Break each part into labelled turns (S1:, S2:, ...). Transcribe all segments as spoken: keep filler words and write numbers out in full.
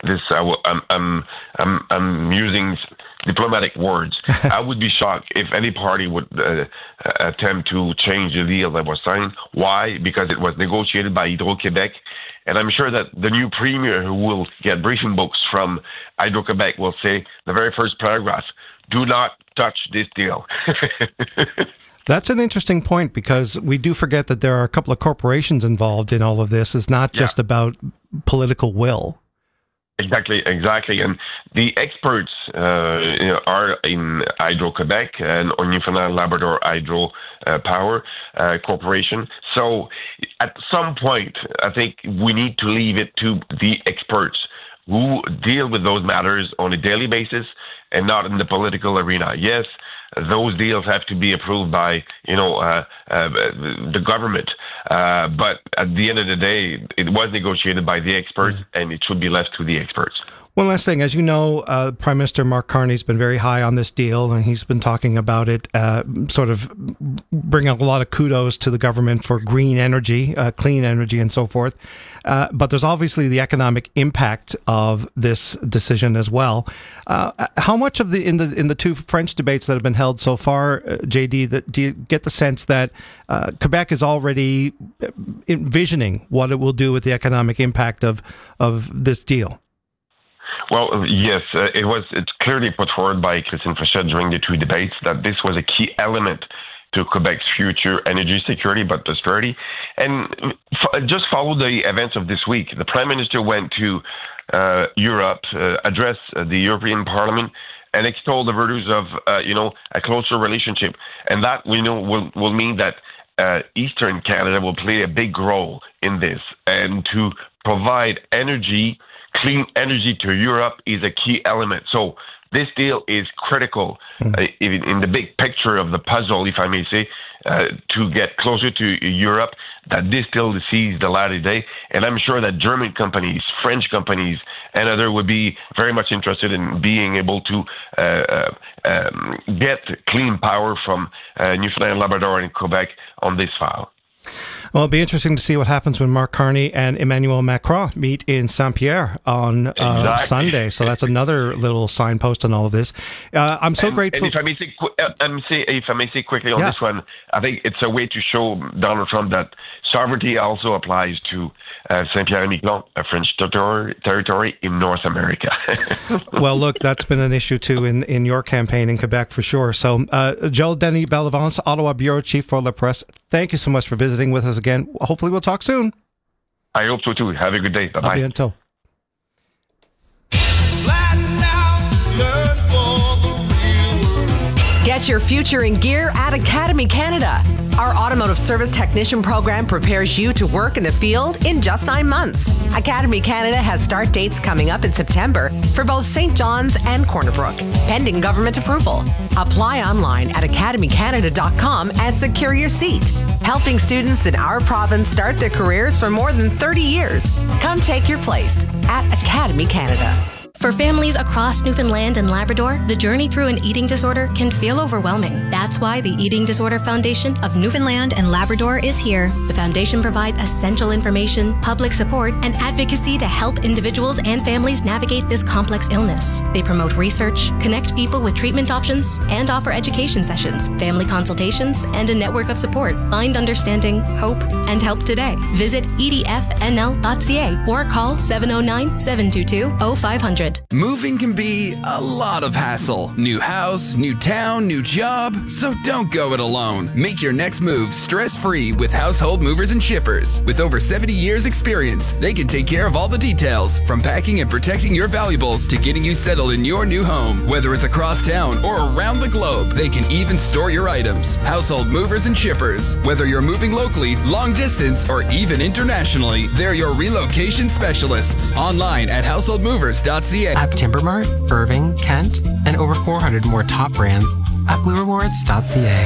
S1: this, I w- I'm, I'm, I'm, I'm using diplomatic words. I would be shocked if any party would uh, attempt to change the deal that was signed. Why? Because it was negotiated by Hydro-Québec. And I'm sure that the new premier who will get briefing books from Hydro-Québec will say the very first paragraph, do not touch this deal.
S2: That's an interesting point, because we do forget that there are a couple of corporations involved in all of this. It's not just yeah. about political will.
S1: Exactly, exactly. And the experts uh, you know, are in Hydro-Québec and on Newfoundland Labrador Hydro uh, Power uh, Corporation. So at some point, I think we need to leave it to the experts who deal with those matters on a daily basis and not in the political arena. Yes, those deals have to be approved by, you know, uh, uh, the government. Uh, but at the end of the day, it was negotiated by the experts, mm-hmm. and it should be left to the experts.
S2: One last thing. As you know, uh, Prime Minister Mark Carney's been very high on this deal, and he's been talking about it, uh, sort of bringing a lot of kudos to the government for green energy, uh, clean energy, and so forth. Uh, but there's obviously the economic impact of this decision as well. Uh, how much of the in the in the two French debates that have been held so far, uh, J D, that do you get the sense that uh, Quebec is already envisioning what it will do with the economic impact of of this deal?
S1: Well, yes, uh, it was. It's clearly put forward by Christine Fréchette during the two debates that this was a key element to Quebec's future energy security, but prosperity. And f- just follow the events of this week. The Prime Minister went to uh, Europe, uh, addressed uh, the European Parliament, and extolled the virtues of, uh, you know, a closer relationship. And that, we know, will, will mean that uh, Eastern Canada will play a big role in this. And to provide energy, clean energy to Europe is a key element. So this deal is critical mm. uh, in, in the big picture of the puzzle, if I may say, uh, to get closer to Europe, that this deal sees the light of day. And I'm sure that German companies, French companies, and others would be very much interested in being able to uh, uh, um, get clean power from uh, Newfoundland, Labrador, and Quebec on this file.
S2: Well, it'll be interesting to see what happens when Mark Carney and Emmanuel Macron meet in Saint-Pierre on uh, exactly. Sunday. So that's another little signpost on all of this. Uh, I'm so
S1: and,
S2: grateful.
S1: And if I may say, uh, say, if I may say quickly on
S2: yeah.
S1: this one, I think it's a way to show Donald Trump that sovereignty also applies to uh, Saint-Pierre-et-Miquelon, a French ter- territory in North America.
S2: Well, look, that's been an issue too in, in your campaign in Quebec for sure. So, uh, Joel Denis Bellavance, Ottawa Bureau Chief for La Presse, thank you so much for visiting with us again. Hopefully we'll talk soon.
S1: I hope so too. Have a good day. Bye-bye.
S2: A bientôt.
S3: Get your future in gear at Academy Canada. Our automotive service technician program prepares you to work in the field in just nine months. Academy Canada has start dates coming up in September for both Saint John's and Corner Brook, pending government approval. Apply online at academy canada dot com and secure your seat. Helping students in our province start their careers for more than thirty years. Come take your place at Academy Canada.
S4: For families across Newfoundland and Labrador, the journey through an eating disorder can feel overwhelming. That's why the Eating Disorder Foundation of Newfoundland and Labrador is here. The foundation provides essential information, public support, and advocacy to help individuals and families navigate this complex illness. They promote research, connect people with treatment options, and offer education sessions, family consultations, and a network of support. Find understanding, hope, and help today. Visit e d f n l dot c a or call seven oh nine, seven two two, oh five hundred.
S5: Moving can be a lot of hassle. New house, new town, new job. So don't go it alone. Make your next move stress-free with Household Movers and Shippers. With over seventy years experience, they can take care of all the details, from packing and protecting your valuables to getting you settled in your new home. Whether it's across town or around the globe, they can even store your items. Household Movers and Shippers. Whether you're moving locally, long distance, or even internationally, they're your relocation specialists. Online at household movers dot c a.
S6: At Timbermart, Irving, Kent, and over four hundred more top brands at blue rewards dot c a.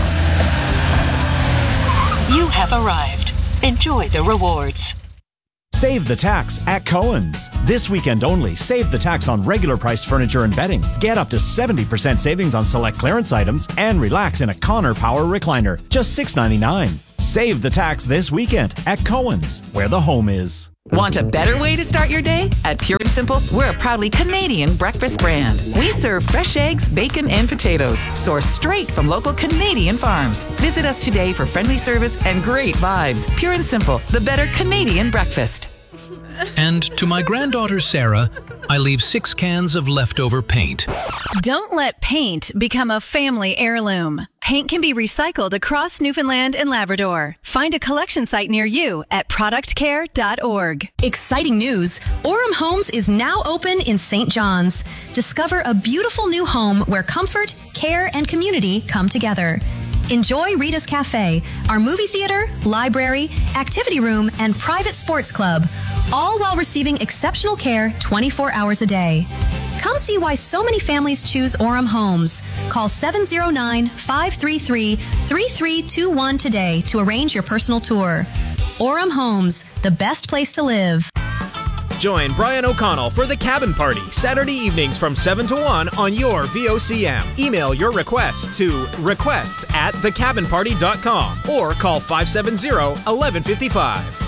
S7: You have arrived. Enjoy the rewards.
S8: Save the tax at Cohen's. This weekend only, save the tax on regular priced furniture and bedding. Get up to seventy percent savings on select clearance items and relax in a Connor Power recliner. Just six ninety-nine. Save the tax this weekend at Cohen's, where the home is.
S9: Want a better way to start your day? At Pure and Simple, we're a proudly Canadian breakfast brand. We serve fresh eggs, bacon, and potatoes, sourced straight from local Canadian farms. Visit us today for friendly service and great vibes. Pure and Simple, the better Canadian breakfast.
S10: And to my granddaughter Sarah, I leave six cans of leftover paint.
S11: Don't let paint become a family heirloom. Paint can be recycled across Newfoundland and Labrador. Find a collection site near you at product care dot org.
S12: Exciting news! Orem Homes is now open in Saint John's. Discover a beautiful new home where comfort, care, and community come together. Enjoy Rita's Cafe, our movie theater, library, activity room, and private sports club, all while receiving exceptional care twenty-four hours a day. Come see why so many families choose Orem Homes. Call seven oh nine, five three three, three three two one today to arrange your personal tour. Orem Homes, the best place to live.
S13: Join Brian O'Connell for The Cabin Party, Saturday evenings from seven to one on your V O C M. Email your requests to requests at the cabin party dot com or call five seven zero, one one five five.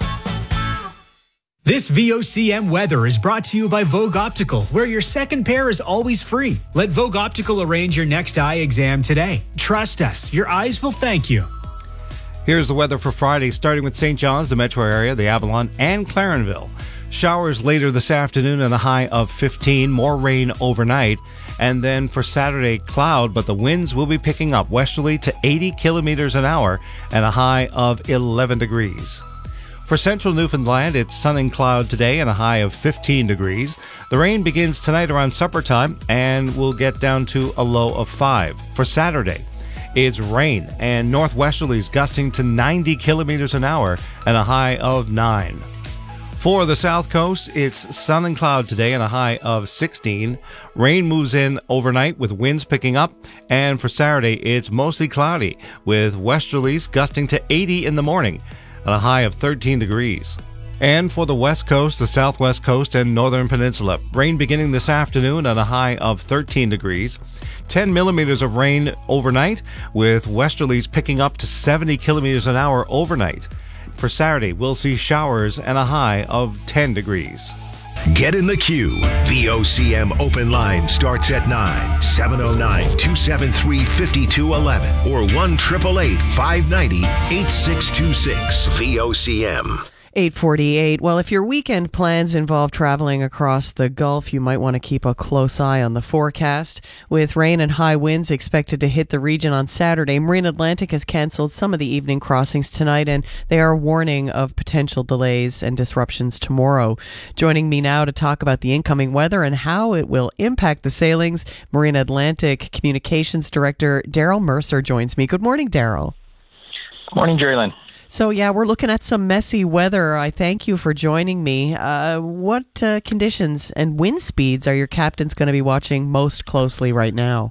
S14: This V O C M weather is brought to you by Vogue Optical, where your second pair is always free. Let Vogue Optical arrange your next eye exam today. Trust us, your eyes will thank you.
S2: Here's the weather for Friday, starting with Saint John's, the metro area, the Avalon, and Clarenville. Showers later this afternoon and a high of fifteen. More rain overnight. And then for Saturday, cloud, but the winds will be picking up westerly to eighty kilometers an hour and a high of eleven degrees. For central Newfoundland, it's sun and cloud today and a high of fifteen degrees. The rain begins tonight around supper time and will get down to a low of five. For Saturday, it's rain and northwesterlies gusting to ninety kilometers an hour and a high of nine. For the South Coast, it's sun and cloud today and a high of sixteen. Rain moves in overnight with winds picking up. And for Saturday, it's mostly cloudy with westerlies gusting to eighty in the morning and a high of thirteen degrees. And for the West Coast, the Southwest Coast, and Northern Peninsula, rain beginning this afternoon and a high of thirteen degrees. ten millimeters of rain overnight with westerlies picking up to seventy kilometers an hour overnight. For Saturday, we'll see showers and a high of ten degrees.
S15: Get in the queue. V O C M Open Line starts at nine. seven oh nine, two seven three, five two one one or one eight eight eight, five nine zero, eight six two six. V O C M.
S16: eight forty-eight. Well, if your weekend plans involve traveling across the Gulf, you might want to keep a close eye on the forecast. With rain and high winds expected to hit the region on Saturday, Marine Atlantic has canceled some of the evening crossings tonight, and they are warning of potential delays and disruptions tomorrow. Joining me now to talk about the incoming weather and how it will impact the sailings, Marine Atlantic Communications Director Daryl Mercer joins me. Good morning, Daryl.
S17: Good morning, Jerry Lynn.
S16: So, yeah, we're looking at some messy weather. I thank you for joining me. Uh, what uh, conditions and wind speeds are your captains going to be watching most closely right now?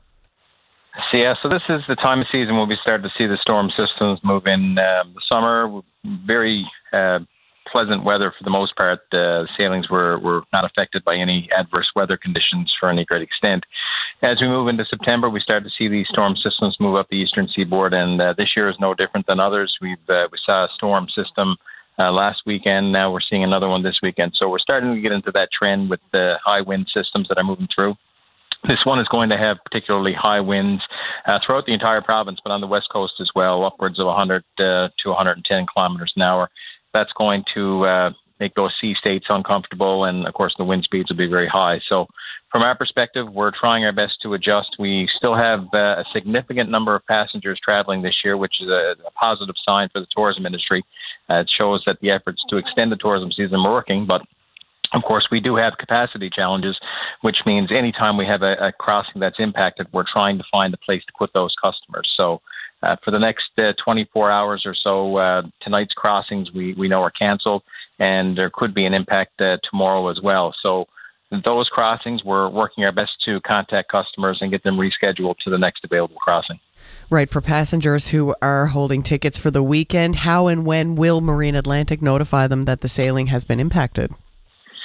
S17: So, yeah, so this is the time of season when we start to see the storm systems move in. Uh, the summer, very uh, pleasant weather for the most part. Uh, sailings were, were not affected by any adverse weather conditions for any great extent. As we move into September, we start to see these storm systems move up the eastern seaboard, and uh, this year is no different than others. We've uh, we saw a storm system uh, last weekend. Now we're seeing another one this weekend. So we're starting to get into that trend with the high wind systems that are moving through. This one is going to have particularly high winds uh, throughout the entire province, but on the west coast as well, upwards of one hundred uh, to one hundred ten kilometers an hour. That's going to uh, make those sea states uncomfortable, and of course the wind speeds will be very high. So from our perspective, we're trying our best to adjust. We still have uh, a significant number of passengers traveling this year, which is a, a positive sign for the tourism industry. Uh, it shows that the efforts to extend the tourism season are working, but of course, we do have capacity challenges, which means anytime we have a, a crossing that's impacted, we're trying to find a place to put those customers. So uh, for the next uh, twenty-four hours or so, uh, tonight's crossings we, we know are canceled, and there could be an impact uh, tomorrow as well. So those crossings, we're working our best to contact customers and get them rescheduled to the next available crossing.
S16: Right, for passengers who are holding tickets for the weekend, how and when will Marine Atlantic notify them that the sailing has been impacted?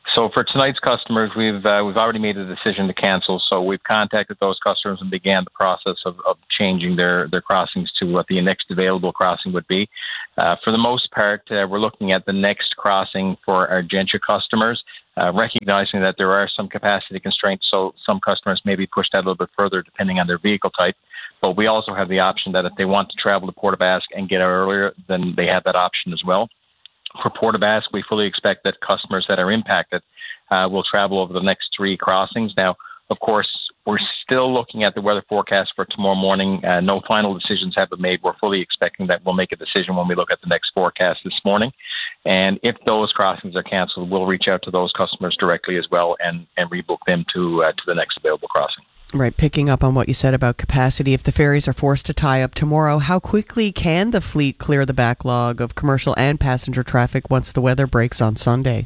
S17: So for tonight's customers, we've uh, we've already made a decision to cancel. So we've contacted those customers and began the process of, of changing their, their crossings to what the next available crossing would be. Uh, for the most part, uh, we're looking at the next crossing for our Gentia customers, uh, recognizing that there are some capacity constraints. So some customers may be pushed out a little bit further depending on their vehicle type. But we also have the option that if they want to travel to Port aux Basques and get out earlier, then they have that option as well. For Port aux Basques, we fully expect that customers that are impacted uh, will travel over the next three crossings. Now, of course, we're still looking at the weather forecast for tomorrow morning. Uh, no final decisions have been made. We're fully expecting that we'll make a decision when we look at the next forecast this morning. And if those crossings are canceled, we'll reach out to those customers directly as well and, and rebook them to uh, to the next available crossing.
S16: Right, picking up on what you said about capacity, if the ferries are forced to tie up tomorrow, how quickly can the fleet clear the backlog of commercial and passenger traffic once the weather breaks on Sunday?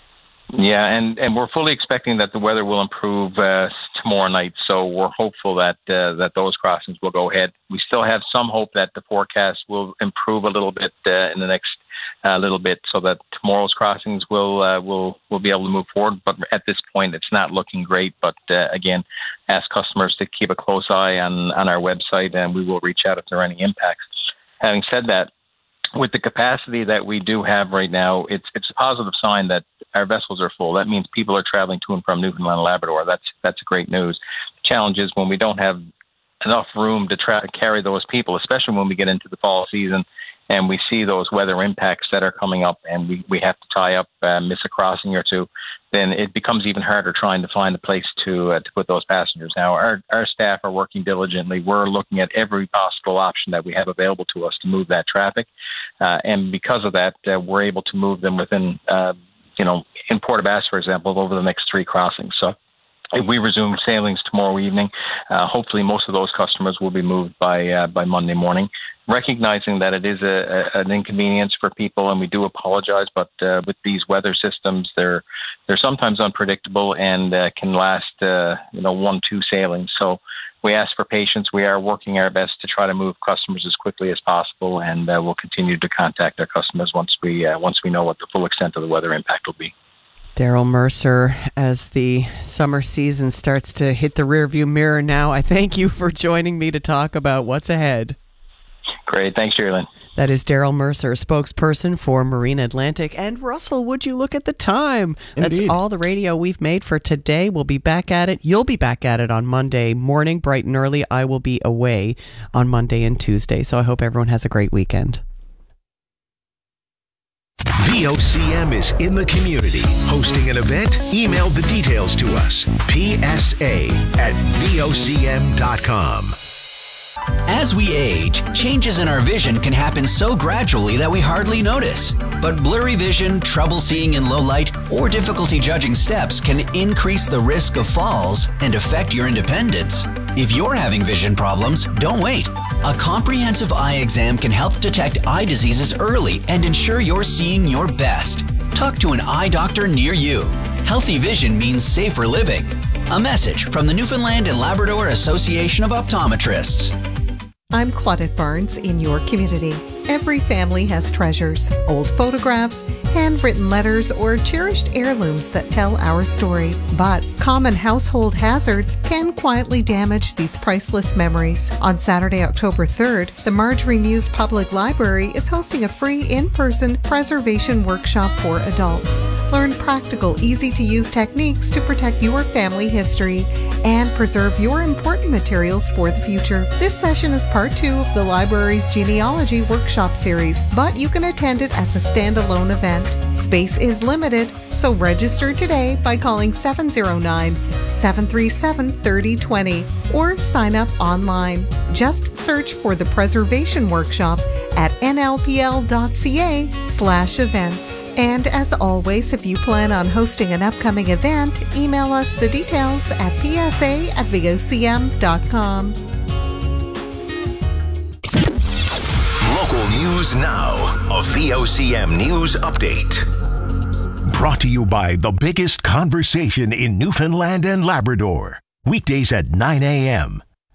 S17: Yeah, and, and we're fully expecting that the weather will improve uh, tomorrow night, so we're hopeful that uh, that those crossings will go ahead. We still have some hope that the forecast will improve a little bit uh, in the next uh, little bit, so that tomorrow's crossings will uh, will will be able to move forward. But at this point, it's not looking great. But uh, again, ask customers to keep a close eye on, on our website, and we will reach out if there are any impacts. Having said that, with the capacity that we do have right now, it's it's a positive sign that our vessels are full. That means people are traveling to and from Newfoundland and Labrador. That's that's great news. The challenge is when we don't have enough room to tra- carry those people, especially when we get into the fall season and we see those weather impacts that are coming up and we, we have to tie up, uh, miss a crossing or two, then it becomes even harder trying to find a place to uh, to put those passengers. Now, our, our staff are working diligently. We're looking at every possible option that we have available to us to move that traffic. Uh, and because of that, uh, we're able to move them within, uh, you know, in Port aux Basques, for example, over the next three crossings. So if we resume sailings tomorrow evening, uh, hopefully most of those customers will be moved by uh, by Monday morning, recognizing that it is a, a, an inconvenience for people, and we do apologize, but uh, with these weather systems, they're they're sometimes unpredictable and uh, can last, uh, you know, one, two sailings. So we ask for patience. We are working our best to try to move customers as quickly as possible, and uh, we'll continue to contact our customers once we uh, once we know what the full extent of the weather impact will be.
S16: Daryl Mercer, as the summer season starts to hit the rearview mirror now, I thank you for joining me to talk about what's ahead.
S17: Great. Thanks, Sherilyn.
S16: That is Daryl Mercer, spokesperson for Marine Atlantic. And Russell, would you look at the time?
S2: Indeed.
S16: That's all the radio we've made for today. We'll be back at it. You'll be back at it on Monday morning, bright and early. I will be away on Monday and Tuesday. So I hope everyone has a great weekend.
S15: V O C M is in the community. Hosting an event? Email the details to us. P S A at V O C M dot com.
S18: As we age, changes in our vision can happen so gradually that we hardly notice. But blurry vision, trouble seeing in low light, or difficulty judging steps can increase the risk of falls and affect your independence. If you're having vision problems, don't wait. A comprehensive eye exam can help detect eye diseases early and ensure you're seeing your best. Talk to an eye doctor near you. Healthy vision means safer living. A message from the Newfoundland and Labrador Association of Optometrists.
S19: I'm Claudette Barnes in your community. Every family has treasures, old photographs, handwritten letters, or cherished heirlooms that tell our story. But common household hazards can quietly damage these priceless memories. On Saturday, October third, the Marjorie Muse Public Library is hosting a free in-person preservation workshop for adults. Learn practical, easy-to-use techniques to protect your family history and preserve your important materials for the future. This session is part two of the library's genealogy workshop series, but you can attend it as a standalone event. Space is limited, so register today by calling seven oh nine, seven three seven, three oh two oh or sign up online. Just search for the Preservation Workshop at N L P L dot C A slash events. And as always, if you plan on hosting an upcoming event, email us the details at P S A at V O C M dot com.
S15: Local news now. A V O C M News Update. Brought to you by the biggest conversation in Newfoundland and Labrador. Weekdays at nine a.m.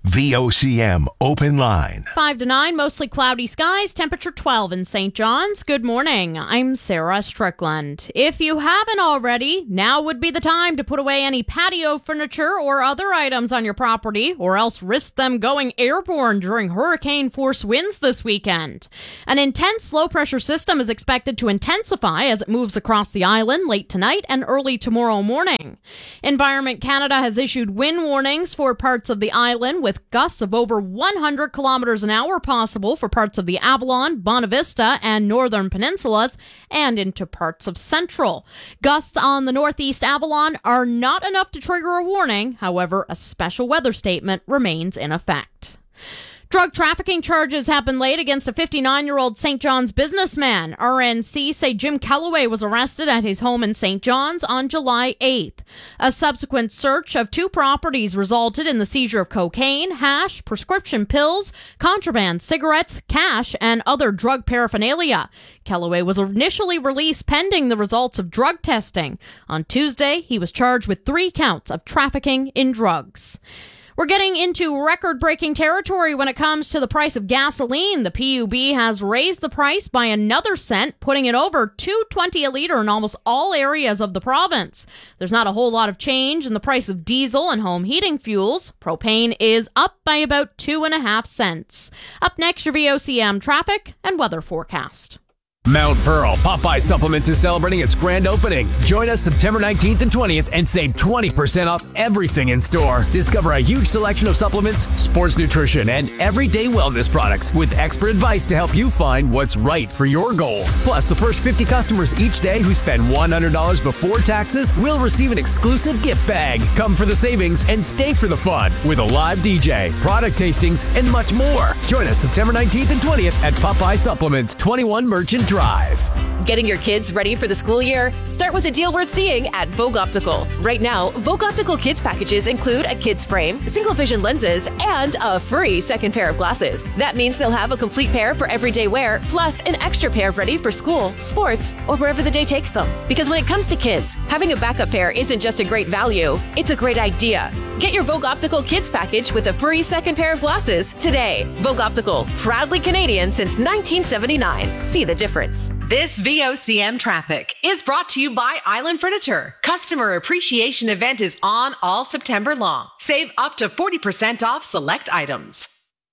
S15: V O C M Open Line.
S20: five to nine, mostly cloudy skies, temperature twelve in Saint John's. Good morning. I'm Sarah Strickland. If you haven't already, now would be the time to put away any patio furniture or other items on your property, or else risk them going airborne during hurricane-force winds this weekend. An intense low-pressure system is expected to intensify as it moves across the island late tonight and early tomorrow morning. Environment Canada has issued wind warnings for parts of the island, with gusts of over one hundred kilometers an hour possible for parts of the Avalon, Bonavista, and northern peninsulas, and into parts of central. Gusts on the northeast Avalon are not enough to trigger a warning. However, a special weather statement remains in effect. Drug trafficking charges have been laid against a fifty-nine-year-old Saint John's businessman. R N C say Jim Kellaway was arrested at his home in Saint John's on July eighth. A subsequent search of two properties resulted in the seizure of cocaine, hash, prescription pills, contraband cigarettes, cash, and other drug paraphernalia. Kellaway was initially released pending the results of drug testing. On Tuesday, he was charged with three counts of trafficking in drugs. We're getting into record-breaking territory when it comes to the price of gasoline. The P U B has raised the price by another cent, putting it over two dollars and twenty cents a liter in almost all areas of the province. There's not a whole lot of change in the price of diesel and home heating fuels. Propane is up by about two and a half cents. Up next, your V O C M traffic and weather forecast.
S21: Mount Pearl Popeye Supplement is celebrating its grand opening. Join us September nineteenth and twentieth and save twenty percent off everything in store. Discover a huge selection of supplements, sports nutrition, and everyday wellness products with expert advice to help you find what's right for your goals. Plus, the first fifty customers each day who spend one hundred dollars before taxes will receive an exclusive gift bag. Come for the savings and stay for the fun with a live D J, product tastings, and much more. Join us September nineteenth and twentieth at Popeye Supplements, twenty-one Merchant Drive.
S22: Getting your kids ready for the school year? Start with a deal worth seeing at Vogue Optical. Right now, Vogue Optical Kids packages include a kid's frame, single vision lenses, and a free second pair of glasses. That means they'll have a complete pair for everyday wear, plus an extra pair ready for school, sports, or wherever the day takes them. Because when it comes to kids, having a backup pair isn't just a great value, it's a great idea. Get your Vogue Optical Kids package with a free second pair of glasses today. Vogue Optical, proudly Canadian since nineteen seventy-nine. See the difference.
S3: This V O C M traffic is brought to you by Island Furniture. Customer Appreciation Event is on all September long. Save up to forty percent off select items.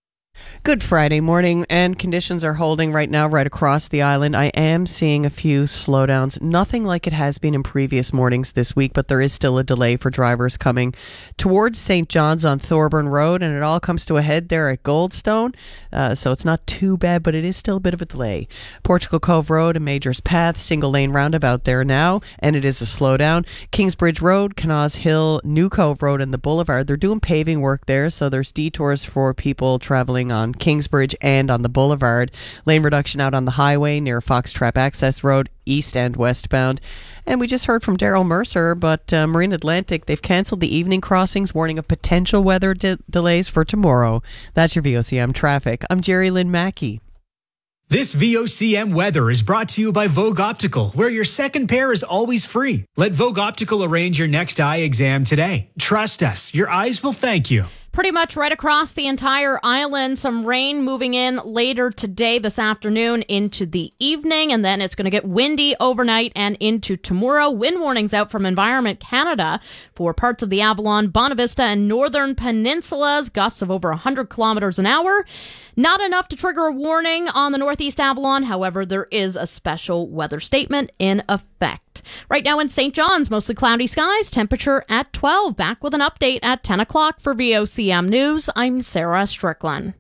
S16: Good Friday morning, and conditions are holding right now right across the island. I am seeing a few slowdowns, nothing like it has been in previous mornings this week, but there is still a delay for drivers coming towards Saint John's on Thorburn Road, and it all comes to a head there at Goldstone, uh, so it's not too bad, but it is still a bit of a delay. Portugal Cove Road and Majors Path, single lane roundabout there now, and it is a slowdown. Kingsbridge Road, Canals Hill, New Cove Road, and the Boulevard, they're doing paving work there, so there's detours for people traveling on Kingsbridge and on the Boulevard. Lane reduction out on the highway near Foxtrap Access Road, east and westbound. And we just heard from Daryl Mercer, but uh, Marine Atlantic, they've canceled the evening crossings, warning of potential weather de- delays for tomorrow. That's your V O C M traffic. I'm Jerry Lynn Mackey.
S14: This V O C M weather is brought to you by Vogue Optical, where your second pair is always free. Let Vogue Optical arrange your next eye exam today. Trust us, your eyes will thank you.
S20: Pretty much right across the entire island. Some rain moving in later today, this afternoon into the evening, and then it's going to get windy overnight and into tomorrow. Wind warnings out from Environment Canada for parts of the Avalon, Bonavista, and northern peninsulas. Gusts of over one hundred kilometers an hour. Not enough to trigger a warning on the northeast Avalon. However, there is a special weather statement in effect. Right now in Saint John's, mostly cloudy skies, temperature at twelve. Back with an update at ten o'clock for V O C M News. I'm Sarah Strickland.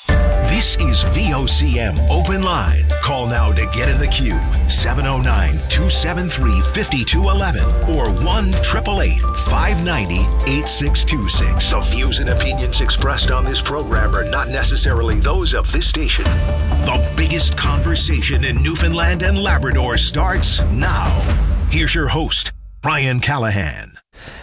S15: This is V O C M Open Line. Call now to get in the queue. seven oh nine, two seven three, five two one one or one eight eight eight, five nine zero, eight six two six. The views and opinions expressed on this program are not necessarily those of this station. The biggest conversation in Newfoundland and Labrador starts now. Here's your host, Brian Callahan.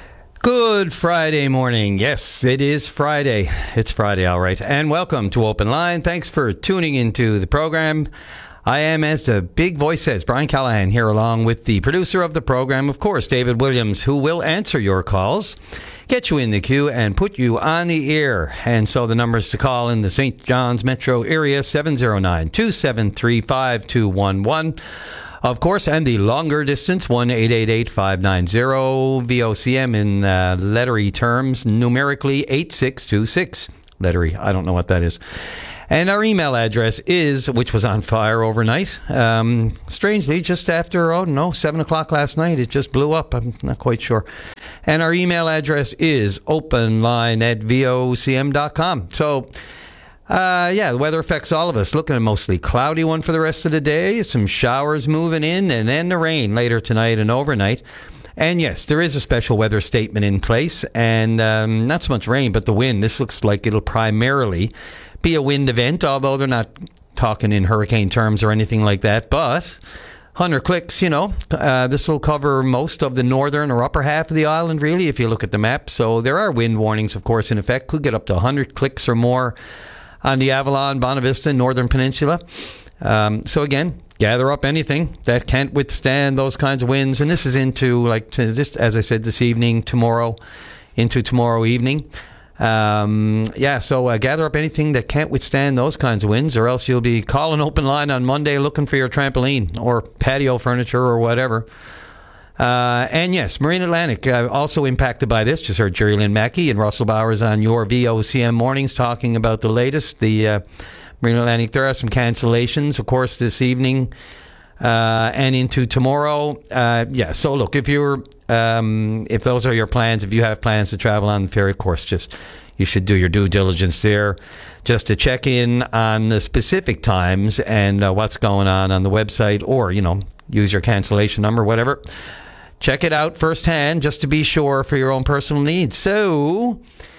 S23: Good Friday morning. Yes, it is Friday. It's Friday, all right. And welcome to Open Line. Thanks for tuning into the program. I am, as the big voice says, Brian Callahan here, along with the producer of the program, of course, David Williams, who will answer your calls, get you in the queue, and put you on the air. And so the numbers to call in the Saint John's metro area, seven oh nine, two seven three, five two one one. Of course, and the longer distance, one eight eight eight, five nine zero, V O C M in uh, lettery terms, numerically eight six two six. Lettery, I don't know what that is. And our email address is, which was on fire overnight, um, strangely, just after, oh no, seven o'clock last night, it just blew up. I'm not quite sure. And our email address is openline at V O C M dot com. So, uh, yeah, the weather affects all of us. Looking at a mostly cloudy one for the rest of the day, some showers moving in, and then the rain later tonight and overnight. And yes, there is a special weather statement in place, and um, not so much rain, but the wind. This looks like it'll primarily be a wind event, although they're not talking in hurricane terms or anything like that. But one hundred clicks, you know, uh, this will cover most of the northern or upper half of the island, really, if you look at the map. So there are wind warnings, of course, in effect. Could get up to one hundred clicks or more on the Avalon, Bonavista, Northern Peninsula. Um, so again, gather up anything that can't withstand those kinds of winds. And this is into, like, to just as I said, this evening, tomorrow, into tomorrow evening. Um, yeah, so uh, gather up anything that can't withstand those kinds of winds, or else you'll be calling open line on Monday looking for your trampoline or patio furniture or whatever. Uh, and yes, Marine Atlantic uh, also impacted by this. Just heard Jerry Lynn Mackey and Russell Bowers on your V O C M mornings talking about the latest. The uh, Marine Atlantic, there are some cancellations, of course, this evening uh, and into tomorrow. Uh, yeah, so look, if you're um, if those are your plans, if you have plans to travel on the ferry, of course, just you should do your due diligence there, just to check in on the specific times and uh, what's going on on the website, or you know, use your cancellation number, whatever. Check it out firsthand, just to be sure for your own personal needs. So,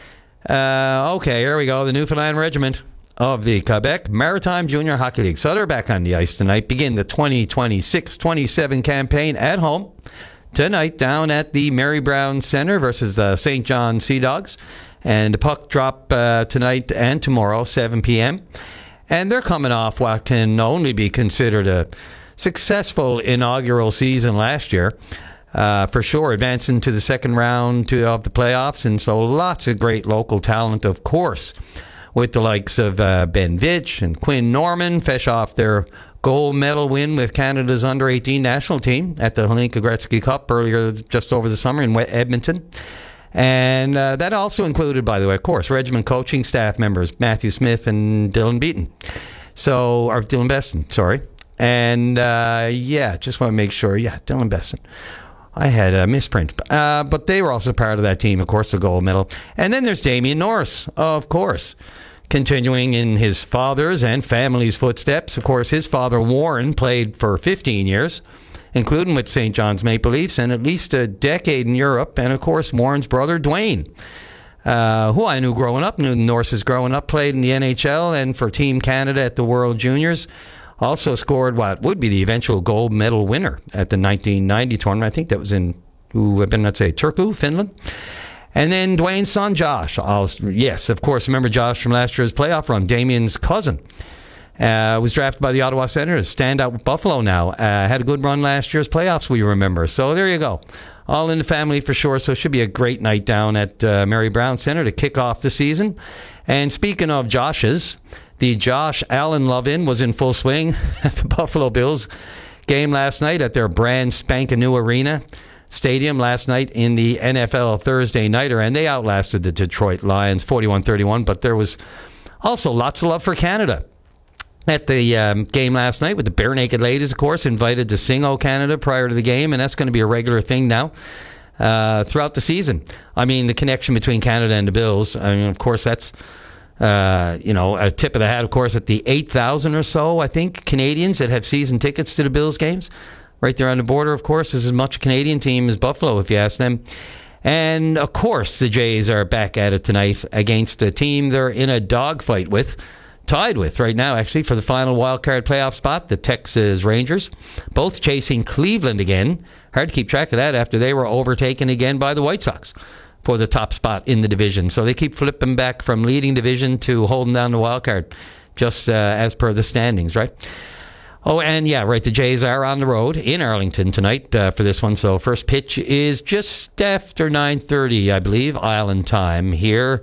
S23: uh, okay, here we go. The Newfoundland Regiment of the Quebec Maritime Junior Hockey League. So they're back on the ice tonight. Begin the twenty twenty-six twenty-seven campaign at home tonight down at the Mary Brown Centre versus the Saint John Sea Dogs. And the puck drop uh, tonight and tomorrow, seven p.m. And they're coming off what can only be considered a successful inaugural season last year. Uh, for sure, advancing to the second round to, of the playoffs. And so lots of great local talent, of course, with the likes of uh, Ben Vitch and Quinn Norman, fresh off their gold medal win with Canada's under eighteen national team at the Hlinka Gretzky Cup earlier just over the summer in Edmonton. And uh, that also included, by the way, of course, regiment coaching staff members Matthew Smith and Dylan Beaton. So, or Dylan Beston, sorry. And uh, yeah, just want to make sure, yeah, Dylan Beston. I had a misprint. Uh, but they were also part of that team, of course, the gold medal. And then there's Damian Norris, of course, continuing in his father's and family's footsteps. Of course, his father, Warren, played for fifteen years, including with Saint John's Maple Leafs, and at least a decade in Europe. And, of course, Warren's brother, Dwayne, uh, who I knew growing up, knew Norris's growing up, played in the N H L and for Team Canada at the World Juniors. Also scored what would be the eventual gold medal winner at the nineteen ninety tournament. I think that was in, ooh, I've been, let's say, Turku, Finland. And then Dwayne's son, Josh. Also, yes, of course, remember Josh from last year's playoff run, Damien's cousin. Uh, was drafted by the Ottawa Senators, stand out with Buffalo now. Uh, had a good run last year's playoffs, we remember. So there you go. All in the family for sure. So it should be a great night down at uh, Mary Brown Centre to kick off the season. And speaking of Josh's, the Josh Allen love-in was in full swing at the Buffalo Bills game last night at their brand spanking new arena stadium last night in the N F L Thursday Nighter, and they outlasted the Detroit Lions forty-one thirty-one. But there was also lots of love for Canada at the um, game last night, with the Bare Naked Ladies, of course, invited to sing "O Canada" prior to the game, and that's going to be a regular thing now uh, throughout the season. I mean, the connection between Canada and the Bills, I mean, of course, that's Uh, you know, a tip of the hat, of course, at the eight thousand or so, I think, Canadians that have season tickets to the Bills games. Right there on the border, of course, is as much a Canadian team as Buffalo, if you ask them. And, of course, the Jays are back at it tonight against a team they're in a dogfight with, tied with right now, actually, for the final wildcard playoff spot, the Texas Rangers, both chasing Cleveland again. Hard to keep track of that after they were overtaken again by the White Sox for the top spot in the division. So they keep flipping back from leading division to holding down the wild card, just uh, as per the standings, right? Oh, and yeah, right. The Jays are on the road in Arlington tonight uh, for this one. So first pitch is just after nine thirty, I believe, Island time here.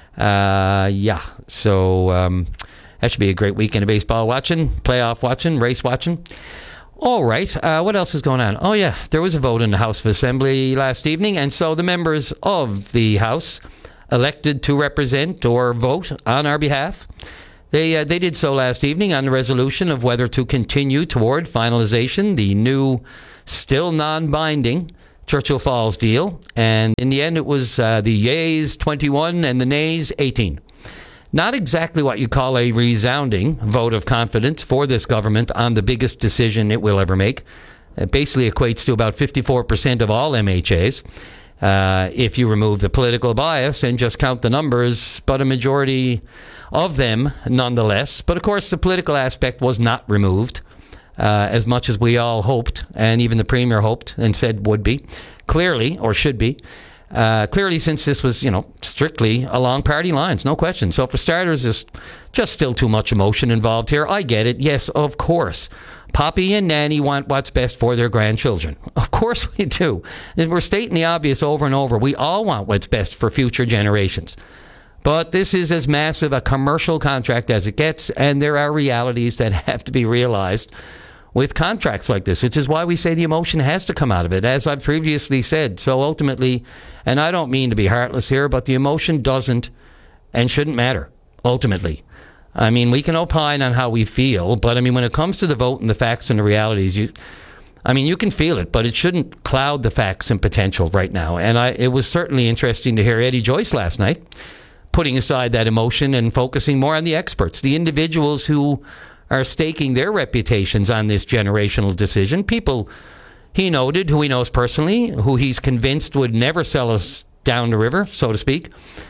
S23: Uh, yeah, so um, that should be a great weekend of baseball watching, playoff watching, race watching. All right, uh, what else is going on? Oh, yeah, there was a vote in the House of Assembly last evening, and so the members of the House elected to represent or vote on our behalf. They uh, they did so last evening on the resolution of whether to continue toward finalization the new, still non-binding Churchill Falls deal. And in the end, it was uh, the yeas twenty-one and the nays eighteen. Not exactly what you call a resounding vote of confidence for this government on the biggest decision it will ever make. It basically equates to about fifty-four percent of all M H As. Uh, if you remove the political bias and just count the numbers, but a majority of them nonetheless. But of course, the political aspect was not removed, uh, as much as we all hoped, and even the Premier hoped and said would be, clearly, or should be. Uh, clearly, since this was, you know, strictly along party lines, no question. So for starters, there's just still too much emotion involved here. I get it. Yes, of course. Poppy and Nanny want what's best for their grandchildren. Of course we do. And we're stating the obvious over and over. We all want what's best for future generations. But this is as massive a commercial contract as it gets, and there are realities that have to be realized with contracts like this, which is why we say the emotion has to come out of it, as I've previously said. So ultimately, and I don't mean to be heartless here, but the emotion doesn't and shouldn't matter, ultimately. I mean, we can opine on how we feel, but I mean, when it comes to the vote and the facts and the realities, you, I mean, you can feel it, but it shouldn't cloud the facts and potential right now. And I, it was certainly interesting to hear Eddie Joyce last night, putting aside that emotion and focusing more on the experts, the individuals who are staking their reputations on this generational decision. People he noted, who he knows personally, who he's convinced would never sell us down the river, so to speak.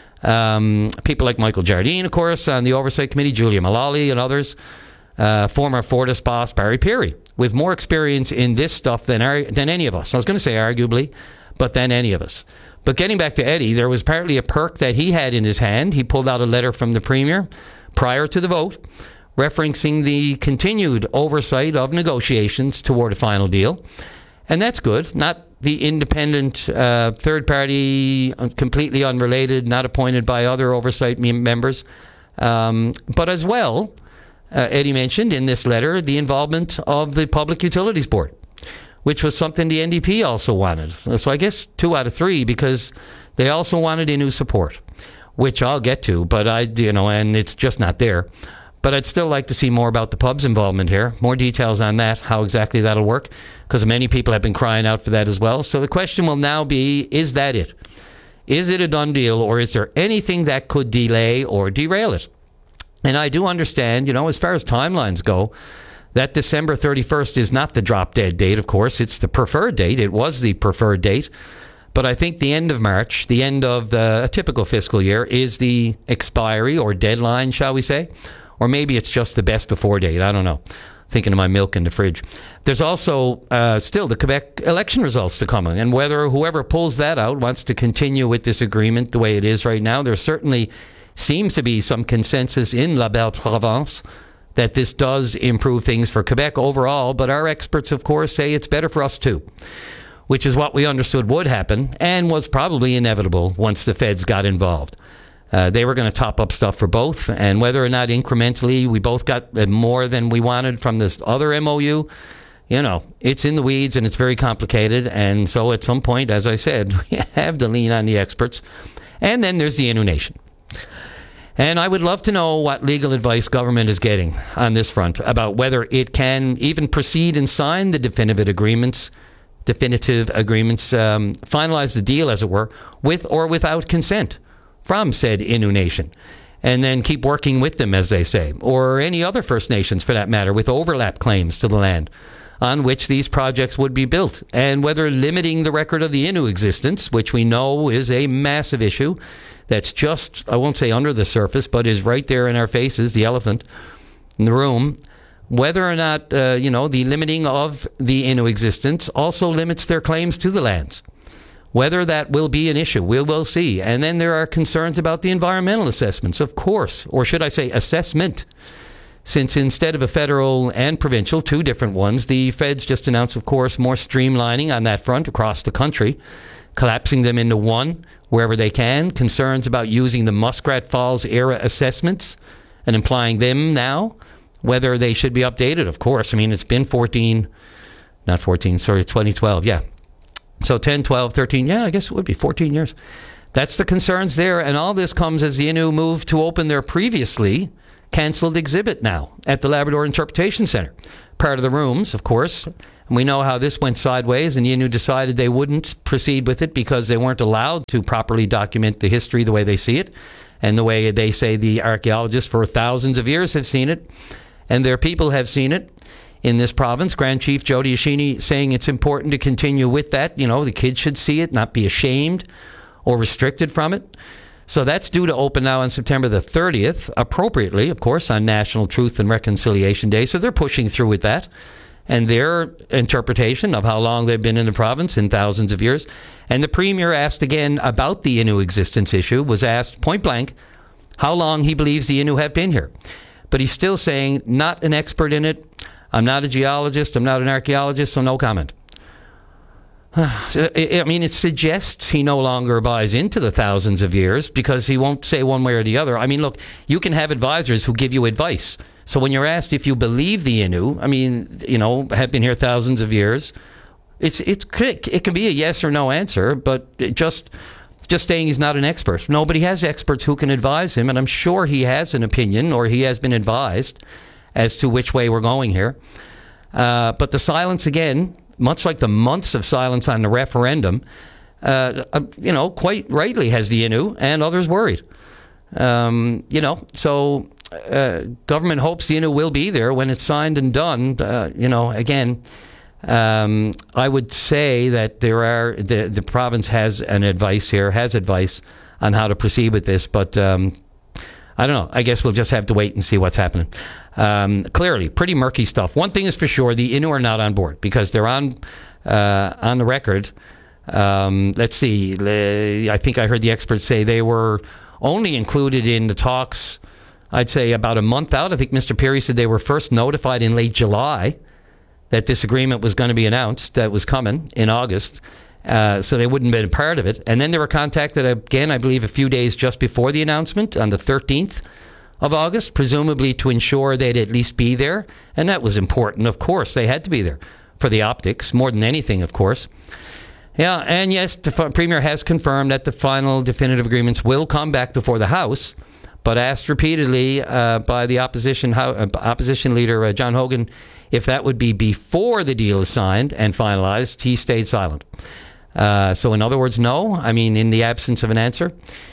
S23: Um, people like Michael Jardine, of course, on the Oversight Committee, Julia Mullally and others. Uh, former Fortis boss Barry Peary, with more experience in this stuff than our, than any of us. I was going to say arguably, but than any of us. But getting back to Eddie, there was apparently a perk that he had in his hand. He pulled out a letter from the Premier prior to the vote, referencing the continued oversight of negotiations toward a final deal. And that's good. Not the independent uh, third party, completely unrelated, not appointed by other oversight members. Um, but as well, uh, Eddie mentioned in this letter the involvement of the Public Utilities Board, which was something the N D P also wanted. So I guess two out of three, because they also wanted a new support, which I'll get to, but I, you know, and it's just not there. But I'd still like to see more about the pub's involvement here, more details on that, how exactly that'll work, because many people have been crying out for that as well. So the question will now be, is that it? Is it a done deal, or is there anything that could delay or derail it? And I do understand, you know, as far as timelines go, that December thirty-first is not the drop-dead date, of course. It's the preferred date. It was the preferred date. But I think the end of March, the end of the, a typical fiscal year, is the expiry or deadline, shall we say. Or maybe it's just the best before date. I don't know. Thinking of my milk in the fridge. There's also uh, still the Quebec election results to come. And whether whoever pulls that out wants to continue with this agreement the way it is right now, there certainly seems to be some consensus in La Belle Province that this does improve things for Quebec overall. But our experts, of course, say it's better for us too, which is what we understood would happen and was probably inevitable once the feds got involved. Uh, they were going to top up stuff for both, and whether or not incrementally we both got more than we wanted from this other M O U, you know, it's in the weeds and it's very complicated. And so at some point, as I said, we have to lean on the experts. And then there's the Innu Nation. And I would love to know what legal advice government is getting on this front about whether it can even proceed and sign the definitive agreements, definitive agreements, um, finalize the deal, as it were, with or without consent from said Innu Nation, and then keep working with them, as they say, or any other First Nations for that matter, with overlap claims to the land on which these projects would be built, and whether limiting the record of the Innu existence, which we know is a massive issue that's just, I won't say under the surface, but is right there in our faces, the elephant in the room, whether or not, uh, you know, the limiting of the Innu existence also limits their claims to the lands. Whether that will be an issue, we will see. And then there are concerns about the environmental assessments, of course, or should I say assessment. since instead of a federal and provincial, two different ones, the feds just announced, of course, more streamlining on that front across the country, collapsing them into one wherever they can. Concerns about using the Muskrat Falls era assessments and implying them now, whether they should be updated, of course. I mean, it's been fourteen, not fourteen, sorry, twenty twelve, yeah. So ten, twelve, thirteen, yeah, I guess it would be fourteen years. That's the concerns there, and all this comes as the Innu move to open their previously cancelled exhibit now at the Labrador Interpretation Centre. Part of the rooms, of course, and we know how this went sideways, and the Innu decided they wouldn't proceed with it because they weren't allowed to properly document the history the way they see it, and the way they say the archaeologists for thousands of years have seen it, and their people have seen it in this province. Grand Chief Jody Ashini saying it's important to continue with that. You know, the kids should see it, not be ashamed or restricted from it. So that's due to open now on September the thirtieth, appropriately, of course, on National Truth and Reconciliation Day. So they're pushing through with that. And their interpretation of how long they've been in the province in thousands of years. And the Premier asked again about the Innu existence issue, was asked point blank how long he believes the Innu have been here. But he's still saying, not an expert in it. I'm not a geologist. I'm not an archaeologist, so no comment. I mean, it suggests he no longer buys into the thousands of years because he won't say one way or the other. I mean, look, you can have advisors who give you advice. So when you're asked if you believe the Innu, I mean, you know, have been here thousands of years, it's it's it can be a yes or no answer, but it just just saying he's not an expert. Nobody has experts who can advise him, and I'm sure he has an opinion or he has been advised as to which way we're going here. Uh, but the silence again, much like the months of silence on the referendum, uh, uh, you know, quite rightly has the Innu and others worried. Um, you know, so uh, government hopes the Innu will be there when it's signed and done. Uh, you know, again, um, I would say that there are the the province has an advice here, has advice on how to proceed with this, but um, I don't know. I guess we'll just have to wait and see what's happening. Um, clearly, pretty murky stuff. One thing is for sure, the Innu are not on board because they're on uh, on the record. Um, let's see. I think I heard the experts say they were only included in the talks, I'd say about a month out. I think Mister Peary said they were first notified in late July that this agreement was going to be announced, that was coming in August. Uh, so they wouldn't have been a part of it. And then they were contacted again, I believe, a few days just before the announcement on the thirteenth of August, presumably to ensure they'd at least be there. And that was important, of course. They had to be there for the optics, more than anything, of course. Yeah, and yes, the Premier has confirmed that the final definitive agreements will come back before the House, but asked repeatedly uh, by the opposition uh, opposition leader, uh, John Hogan, if that would be before the deal is signed and finalized. He stayed silent. Uh, so in other words, no. I mean, in the absence of an answer.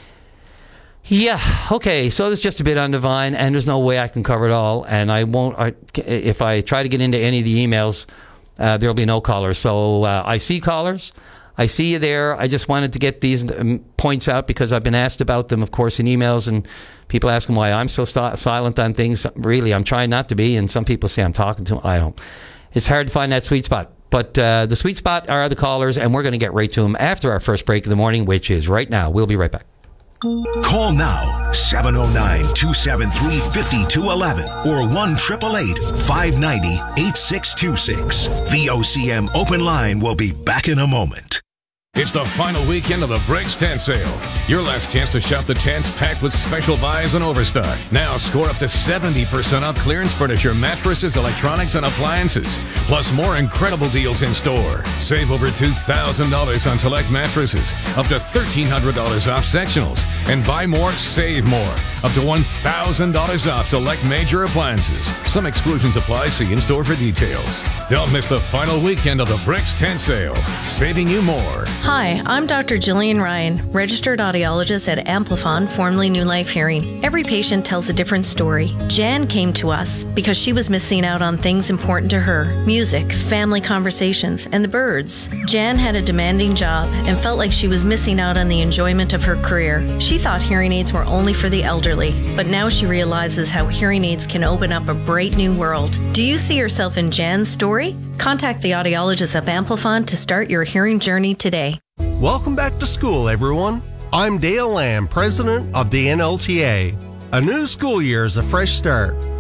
S23: Yeah, okay, so there's just a bit on Divine, and there's no way I can cover it all, and I won't, I, if I try to get into any of the emails, uh, there'll be no callers. So uh, I see callers, I see you there. I just wanted to get these um, points out because I've been asked about them, of course, in emails, and people ask them why I'm so st- silent on things. Really, I'm trying not to be, and some people say I'm talking to them. I don't. It's hard to find that sweet spot. But uh, the sweet spot are the callers, and we're going to get right to them after our first break of the morning, which is right now. We'll be right back.
S15: Call now, seven oh nine, two seven three, five two one one or one eight eight eight, five nine zero, eight six two six. V O C M Open Line will be back in a moment.
S1: It's the final weekend of the Bricks Tent Sale. Your last chance to shop the tents packed with special buys and overstock. Now score up to seventy percent off clearance furniture, mattresses, electronics, and appliances. Plus more incredible deals in store. Save over two thousand dollars on select mattresses. Up to thirteen hundred dollars off sectionals. And buy more, save more. Up to one thousand dollars off select major appliances. Some exclusions apply. See in store for details. Don't miss the final weekend of the Bricks Tent Sale. Saving you more.
S4: Hi, I'm Doctor Jillian Ryan, registered audiologist at Amplifon, formerly New Life Hearing. Every patient tells a different story. Jan came to us because she was missing out on things important to her: music, family conversations, and the birds. Jan had a demanding job and felt like she was missing out on the enjoyment of her career. She thought hearing aids were only for the elderly, but now she realizes how hearing aids can open up a bright new world. Do you see yourself in Jan's story? Contact the audiologist of Amplifon to start your hearing journey today.
S5: Welcome back to school, everyone. I'm Dale Lamb, president of the N L T A. A new school year is a fresh start.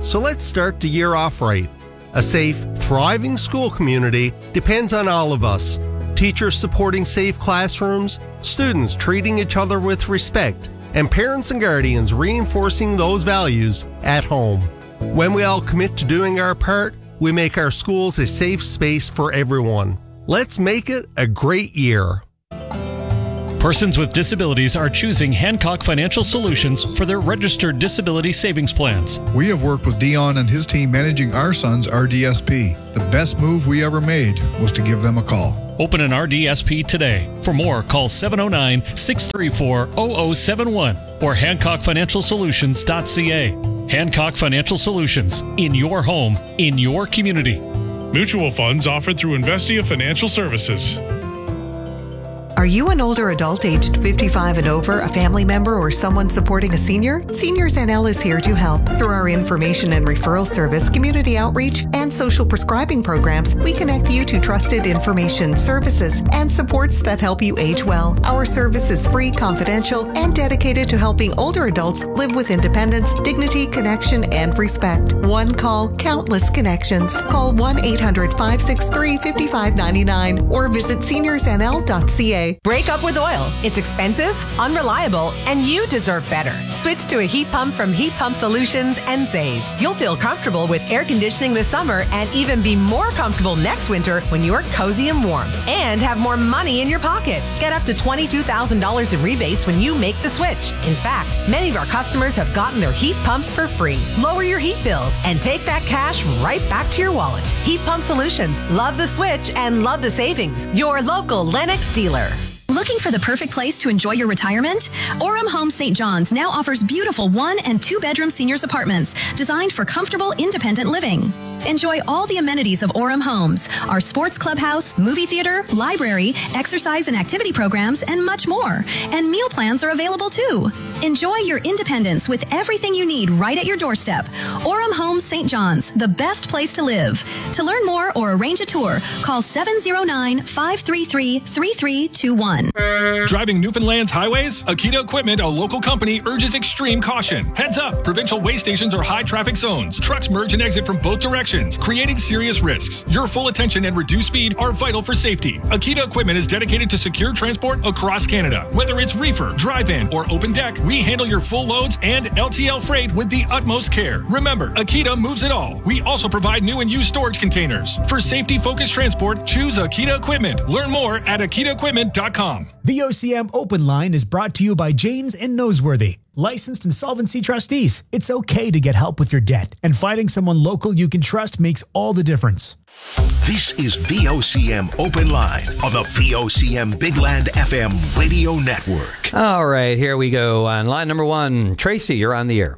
S5: So let's start the year off right. A safe, thriving school community depends on all of us. Teachers supporting safe classrooms, students treating each other with respect, and parents and guardians reinforcing those values at home. When we all commit to doing our part, we make our schools a safe space for everyone. Let's make it a great year.
S6: Persons with disabilities are choosing Hancock Financial Solutions for their registered disability savings plans.
S7: We have worked with Dion and his team managing our son's R D S P. The best move we ever made was to give them a call.
S6: Open an R D S P today. For more, call seven oh nine, six three four, zero zero seven one or hancock financial solutions dot c a. Hancock Financial Solutions. In your home, in your community.
S8: Mutual funds offered through Investia Financial Services.
S19: Are you an older adult aged fifty-five and over, a family member, or someone supporting a senior? Seniors N L is here to help. Through our information and referral service, community outreach, and social prescribing programs, we connect you to trusted information, services, and supports that help you age well. Our service is free, confidential, and dedicated to helping older adults live with independence, dignity, connection, and respect. One call, countless connections. Call one eight hundred, five six three, five five nine nine or visit seniors n l dot c a.
S3: Break up with oil. It's expensive, unreliable, and you deserve better. Switch to a heat pump from Heat Pump Solutions and save. You'll feel comfortable with air conditioning this summer and even be more comfortable next winter when you're cozy and warm and have more money in your pocket. Get up to twenty-two thousand dollars in rebates when you make the switch. In fact, many of our customers have gotten their heat pumps for free. Lower your heat bills and take that cash right back to your wallet. Heat Pump Solutions. Love the switch and love the savings. Your local Lennox dealer.
S12: Looking for the perfect place to enjoy your retirement? Orem Homes Saint John's now offers beautiful one and two bedroom seniors apartments designed for comfortable, independent living. Enjoy all the amenities of Orem Homes, our sports clubhouse, movie theater, library, exercise and activity programs, and much more. And meal plans are available too. Enjoy your independence with everything you need right at your doorstep. Orem Homes Saint John's, the best place to live. To learn more or arrange a tour, call seven oh nine, five three three, three three two one.
S8: Driving Newfoundland's highways? Akita Equipment, a local company, urges extreme caution. Heads up, provincial way stations are high traffic zones. Trucks merge and exit from both directions, creating serious risks. Your full attention and reduced speed are vital for safety. Akita Equipment is dedicated to secure transport across Canada. Whether it's reefer, drive-in, or open deck, we handle your full loads and L T L freight with the utmost care. Remember, Akita moves it all. We also provide new and used storage containers. For safety-focused transport, choose Akita Equipment. Learn more at akita equipment dot com.
S14: V O C M Open Line is brought to you by Janes and Noseworthy, licensed insolvency trustees. It's okay to get help with your debt, and finding someone local you can trust makes all the difference.
S15: This is V O C M Open Line on the V O C M Big Land F M radio network.
S23: All right, here we go. On line number one, Tracy, you're on the air.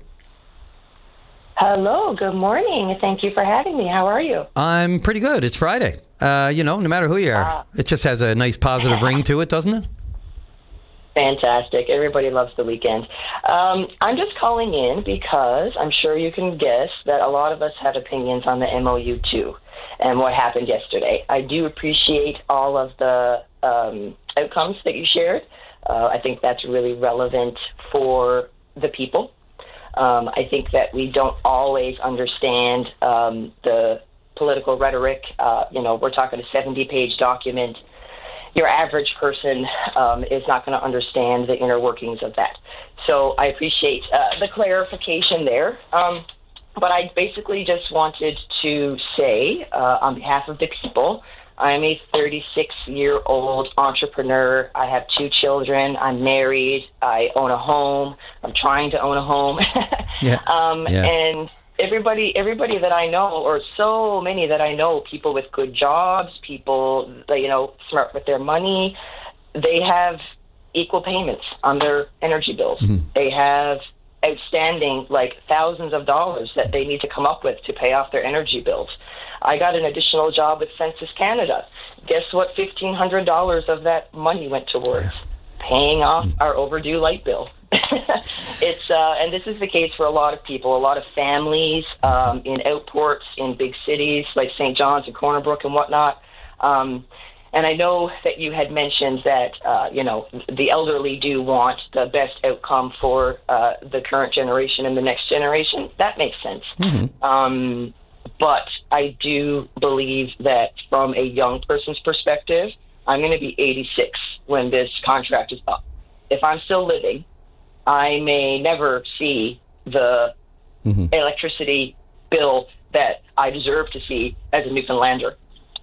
S24: Hello, good morning. Thank you for having me. How are you?
S23: I'm pretty good. It's Friday. Uh, you know, no matter who you are, uh, it just has a nice positive ring to it, doesn't it?
S24: Fantastic. Everybody loves the weekend. Um, I'm just calling in because I'm sure you can guess that a lot of us have opinions on the M O U too and what happened yesterday. I do appreciate all of the um, outcomes that you shared. Uh, I think that's really relevant for the people. Um, I think that we don't always understand um, the political rhetoric. Uh, you know, we're talking a seventy-page document. Your average person um, is not going to understand the inner workings of that. So I appreciate uh, the clarification there. Um, but I basically just wanted to say, uh, on behalf of the people, I'm a thirty-six-year-old entrepreneur. I have two children. I'm married. I own a home. I'm trying to own a home. yeah. Um, yeah. And everybody, everybody that I know, or so many that I know, people with good jobs, people that, you know, smart with their money, they have equal payments on their energy bills. Mm-hmm. They have outstanding, like, thousands of dollars that they need to come up with to pay off their energy bills. I got an additional job with Census Canada. Guess what? fifteen hundred dollars of that money went towards paying off our overdue light bill. It's uh, and this is the case for a lot of people, a lot of families um, in outports, in big cities like Saint John's and Corner Brook and whatnot. Um, And I know that you had mentioned that, uh, you know, the elderly do want the best outcome for uh, the current generation and the next generation. That makes sense. Mm-hmm. Um, but I do believe that from a young person's perspective, I'm going to be eighty-six when this contract is up. If I'm still living, I may never see the mm-hmm. electricity bill that I deserve to see as a Newfoundlander.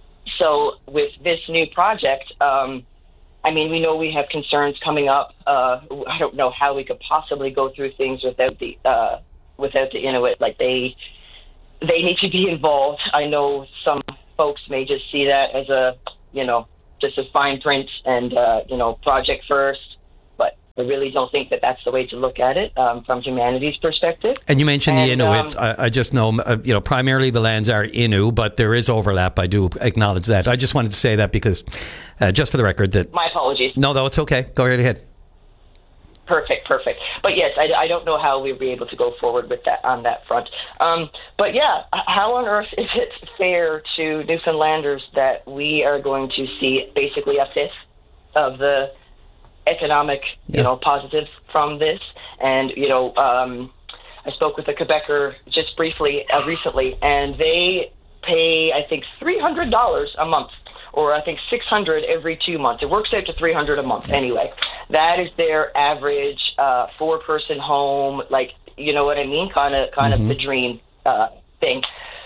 S24: So with this new project, um, I mean, we know we have concerns coming up. Uh, I don't know how we could possibly go through things without the uh, without the Inuit. Like they they need to be involved. I know some folks may just see that as a, you know, just a fine print and, uh, you know, project first. But I really don't think that that's the way to look at it um, from humanity's perspective.
S23: And you mentioned and, the Inuit.
S24: Um,
S23: I, I just know, uh, you know, primarily the lands are Innu, but there is overlap. I do acknowledge that. I just wanted to say that because, uh, just for the record, that...
S24: My apologies.
S23: No, no, it's okay. Go right ahead.
S24: Perfect, perfect. But yes, I, I don't know how we'll be able to go forward with that on that front. Um, but yeah, how on earth is it fair to Newfoundlanders that we are going to see basically a fifth of the economic, yeah. you know, positives from this? And, you know, um, I spoke with a Quebecer just briefly uh, recently, and they pay, I think, three hundred dollars a month, or I think six hundred dollars every two months. It works out to three hundred dollars a month yeah. anyway. That is their average uh, four-person home, like, you know what I mean, kind of kind mm-hmm. of the dream uh, thing.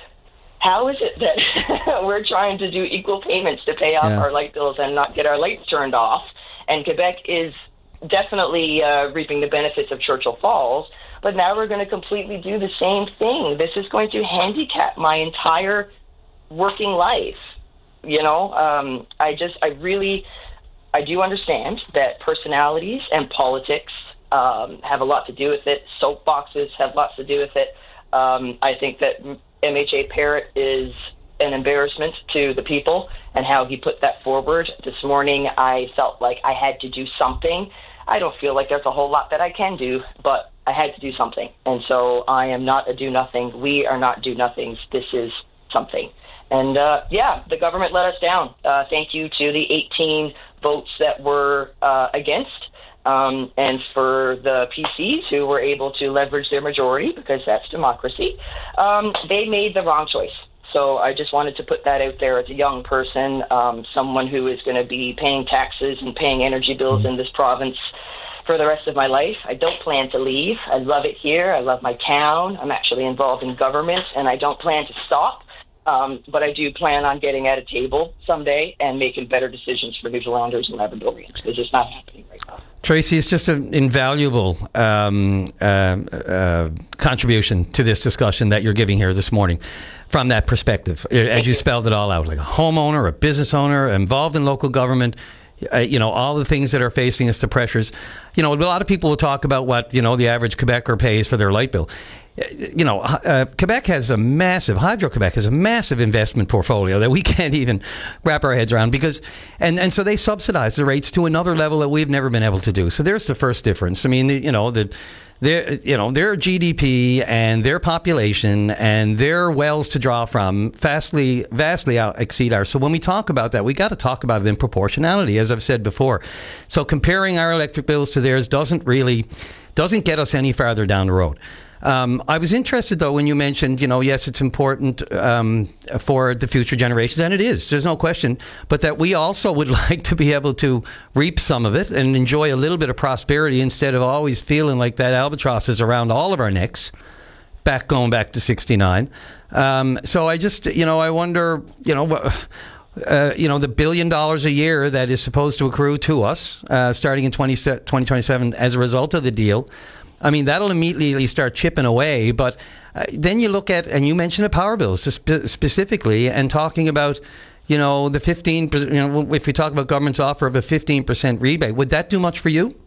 S24: How is it that we're trying to do equal payments to pay off yeah. our light bills and not get our lights turned off? And Quebec is definitely uh, reaping the benefits of Churchill Falls, but now we're going to completely do the same thing. This is going to handicap my entire working life. You know, um, I just, I really, I do understand that personalities and politics um, have a lot to do with it. Soapboxes have lots to do with it. Um, I think that M H A Parrott is an embarrassment to the people and how he put that forward. This morning, I felt like I had to do something. I don't feel like there's a whole lot that I can do, but I had to do something. And so I am not a do-nothing. We are not do-nothings. This is something. And, uh, yeah, the government let us down. Uh, thank you to the eighteen votes that were uh, against, um, and for the P Cs who were able to leverage their majority, because that's democracy. Um, they made the wrong choice. So I just wanted to put that out there as a young person, um, someone who is going to be paying taxes and paying energy bills in this province for the rest of my life. I don't plan to leave. I love it here. I love my town. I'm actually involved in government, and I don't plan to stop. Um, but I do plan on getting at a table someday and making better decisions for Newfoundlanders and Labradorians. It's just not happening right now.
S23: Tracy, it's just an invaluable um, uh, uh, contribution to this discussion that you're giving here this morning from that perspective. As you spelled it all out, like a homeowner, a business owner, involved in local government, uh, you know, all the things that are facing us, the pressures. You know, a lot of people will talk about what, you know, the average Quebecer pays for their light bill. You know, uh, Quebec has a massive, Hydro-Quebec has a massive investment portfolio that we can't even wrap our heads around because, and, and so they subsidize the rates to another level that we've never been able to do. So there's the first difference. I mean, the, you know, the, their, you know, their G D P and their population and their wells to draw from vastly, vastly out exceed ours. So when we talk about that, we got to talk about it in proportionality, as I've said before. So comparing our electric bills to theirs doesn't really, doesn't get us any farther down the road. Um, I was interested, though, when you mentioned, you know, yes, it's important um, for the future generations, and it is, there's no question, but that we also would like to be able to reap some of it and enjoy a little bit of prosperity instead of always feeling like that albatross is around all of our necks, back going back to sixty-nine. Um, so I just, you know, I wonder, you know, Uh, you know, the billion dollars a year that is supposed to accrue to us uh, starting in twenty twenty-seven as a result of the deal. I mean, that'll immediately start chipping away. But uh, then you look at, and you mentioned the power bills spe- specifically, and talking about, you know, the fifteen percent, you know, if we talk about government's offer of a fifteen percent rebate, would that do much for you?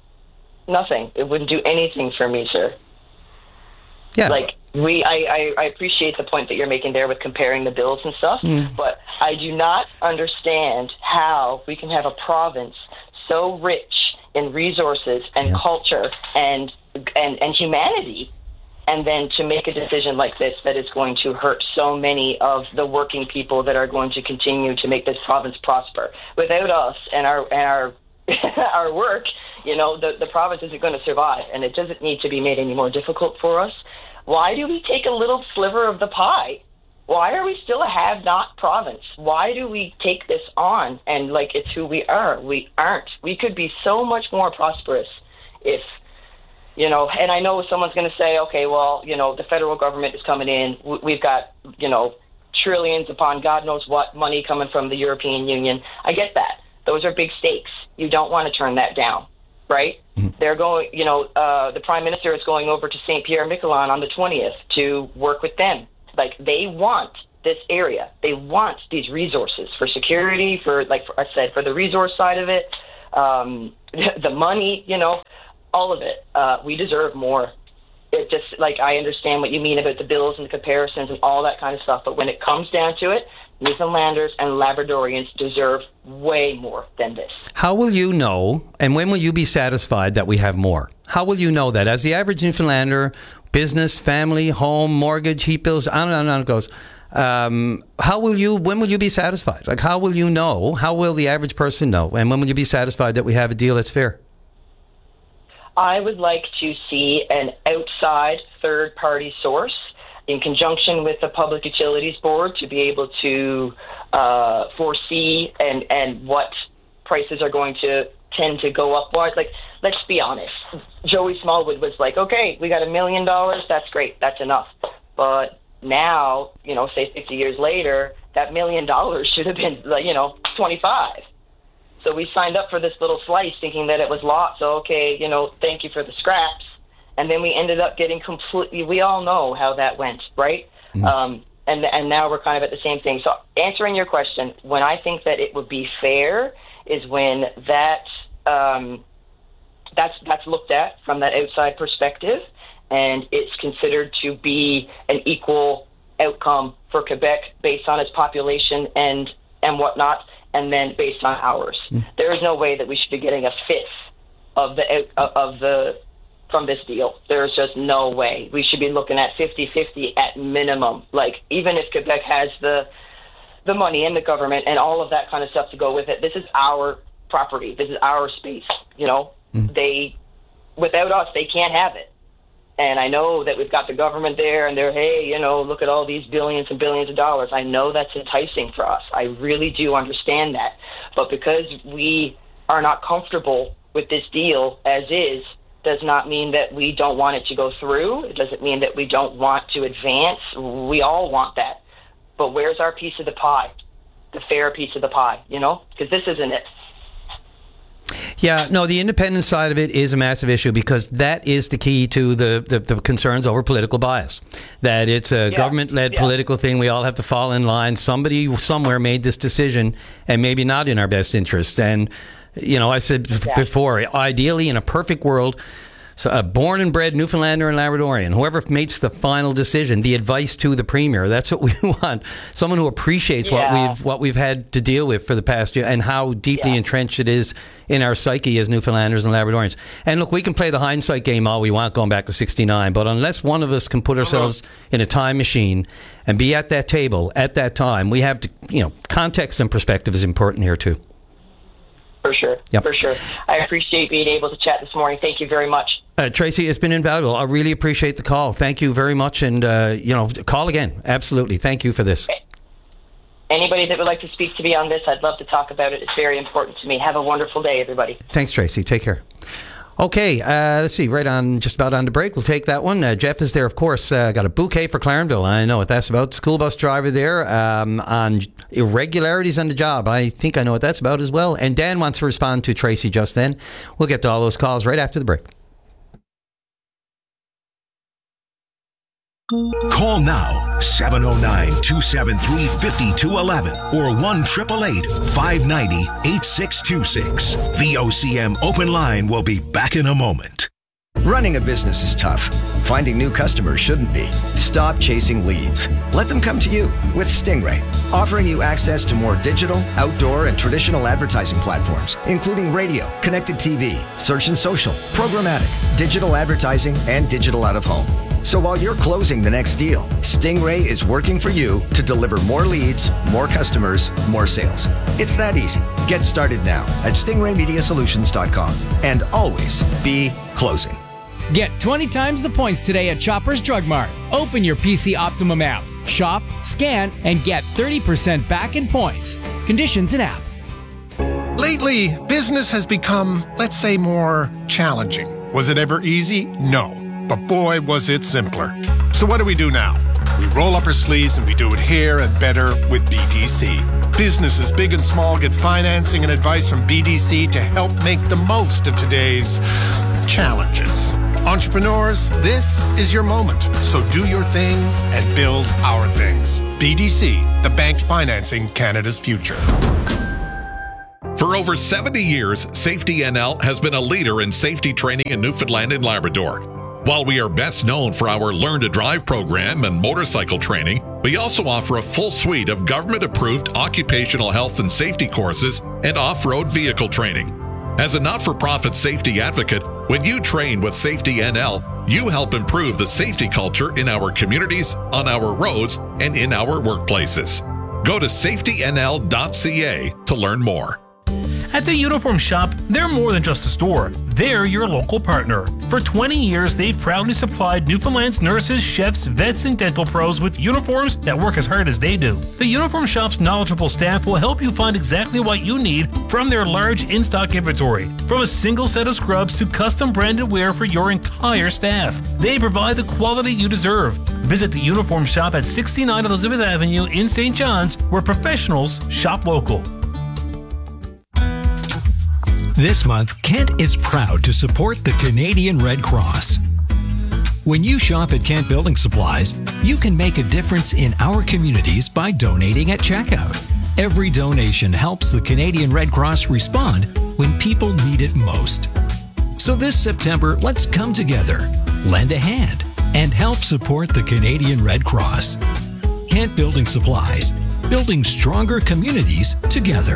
S24: Nothing. It wouldn't do anything for me, sir.
S23: Yeah.
S24: Like, we, I, I, I appreciate the point that you're making there with comparing the bills and stuff, mm. but I do not understand how we can have a province so rich in resources and yeah. culture and, and, and humanity and then to make a decision like this that is going to hurt so many of the working people that are going to continue to make this province prosper. Without us and our and our our work, you know, the, the province isn't going to survive, and it doesn't need to be made any more difficult for us. Why do we take a little sliver of the pie? Why are we still a have-not province? Why do we take this on and like it's who we are? We aren't. We could be so much more prosperous if, you know, and I know someone's going to say, okay, well, you know, the federal government is coming in. We've got, you know, trillions upon God knows what money coming from the European Union. I get that. Those are big stakes. You don't want to turn that down, right? Mm-hmm. They're going, you know, uh, the Prime Minister is going over to Saint Pierre-Miquelon on the twentieth to work with them. Like, they want this area. They want these resources for security, for, like I said, for the resource side of it, um, the money, you know, all of it. Uh, we deserve more. It just, like, I understand what you mean about the bills and the comparisons and all that kind of stuff, but when it comes down to it, Newfoundlanders and Labradorians deserve way more than this.
S23: How will you know, and when will you be satisfied that we have more? How will you know that? As the average Newfoundlander, business, family, home, mortgage, heat bills, on and on and on it goes. Um, how will you, when will you be satisfied? Like, how will you know? How will the average person know? And when will you be satisfied that we have a deal that's fair?
S24: I would like to see an outside third-party source in conjunction with the Public Utilities Board to be able to uh, foresee and, and what prices are going to tend to go upwards. Like, let's be honest. Joey Smallwood was like, okay, we got a million dollars. That's great. That's enough. But now, you know, say fifty years later, that million dollars should have been, you know, twenty-five. So we signed up for this little slice thinking that it was lots. So, okay, you know, thank you for the scraps. And then we ended up getting completely, we all know how that went, right? Mm. Um, and and now we're kind of at the same thing. So answering your question, when I think that it would be fair is when that um, that's that's looked at from that outside perspective, and it's considered to be an equal outcome for Quebec based on its population and, and whatnot, and then based on ours. Mm. There is no way that we should be getting a fifth of the of the from this deal. There's just no way. We should be looking at fifty-fifty at minimum. Like, even if Quebec has the the money and the government and all of that kind of stuff to go with it, this is our property. This is our space. You know, mm. they, without us, they can't have it. And I know that we've got the government there and they're, hey, you know, look at all these billions and billions of dollars. I know that's enticing for us. I really do understand that. But because we are not comfortable with this deal as is, does not mean that we don't want it to go through. It doesn't mean that we don't want to advance. We all want that. But where's our piece of the pie? The fair piece of the pie, you know? Because this isn't it.
S23: Yeah, no, the independent side of it is a massive issue because that is the key to the, the, the concerns over political bias. That it's a yeah. government-led yeah. political thing. We all have to fall in line. Somebody somewhere made this decision and maybe not in our best interest. And you know, I said yeah. before, ideally in a perfect world, so a born and bred Newfoundlander and Labradorian, whoever makes the final decision, the advice to the Premier, that's what we want. Someone who appreciates yeah. what we've what we've had to deal with for the past year and how deeply yeah. entrenched it is in our psyche as Newfoundlanders and Labradorians. And look, we can play the hindsight game all we want going back to sixty-nine, but unless one of us can put ourselves uh-huh. in a time machine and be at that table at that time, we have to, you know, context and perspective is important here too.
S24: For sure, yep. for sure. I appreciate being able to chat this morning. Thank you very much.
S23: Uh, Tracy, it's been invaluable. I really appreciate the call. Thank you very much. And, uh, you know, call again. Absolutely. Thank you for this.
S24: Anybody that would like to speak to me on this, I'd love to talk about it. It's very important to me. Have a wonderful day, everybody.
S23: Thanks, Tracy. Take care. Okay, uh, let's see, right on, just about on the break. We'll take that one. Uh, Jeff is there, of course. Uh, got a bouquet for Clarenville. I know what that's about. School bus driver there um, on irregularities on the job. I think I know what that's about as well. And Dan wants to respond to Tracy just then. We'll get to all those calls right after the break.
S15: Call now, seven oh nine, two seven three, five two one one or one eight eight eight, five nine zero, eight six two six. V O C M Open Line will be back in a moment.
S9: Running a business is tough. Finding new customers shouldn't be. Stop chasing leads. Let them come to you with Stingray, offering you access to more digital, outdoor, and traditional advertising platforms, including radio, connected T V, search and social, programmatic, digital advertising, and digital out of home. So while you're closing the next deal, Stingray is working for you to deliver more leads, more customers, more sales. It's that easy. Get started now at stingray media solutions dot com and always be closing.
S21: Get twenty times the points today at Shoppers Drug Mart. Open your P C Optimum app, shop, scan, and get thirty percent back in points. Conditions in app.
S10: Lately, business has become, let's say, more challenging. Was it ever easy? No. But boy, was it simpler. So what do we do now? We roll up our sleeves and we do it here and better with B D C. Businesses big and small get financing and advice from B D C to help make the most of today's challenges. Entrepreneurs, this is your moment. So do your thing and build our things. B D C, the bank financing Canada's future.
S11: For over seventy years, Safety N L has been a leader in safety training in Newfoundland and Labrador. While we are best known for our Learn to Drive program and motorcycle training, we also offer a full suite of government-approved occupational health and safety courses and off-road vehicle training. As a not-for-profit safety advocate, when you train with Safety N L, you help improve the safety culture in our communities, on our roads, and in our workplaces. Go to safety n l dot c a to learn more.
S13: At the Uniform Shop, they're more than just a store. They're your local partner. For twenty years, they've proudly supplied Newfoundland's nurses, chefs, vets, and dental pros with uniforms that work as hard as they do. The Uniform Shop's knowledgeable staff will help you find exactly what you need from their large in-stock inventory. From a single set of scrubs to custom branded wear for your entire staff. They provide the quality you deserve. Visit the Uniform Shop at sixty-nine Elizabeth Avenue in Saint John's, where professionals shop local.
S17: This month, Kent is proud to support the Canadian Red Cross. When you shop at Kent Building Supplies, you can make a difference in our communities by donating at checkout. Every donation helps the Canadian Red Cross respond when people need it most. So this September, let's come together, lend a hand, and help support the Canadian Red Cross. Kent Building Supplies, building stronger communities together.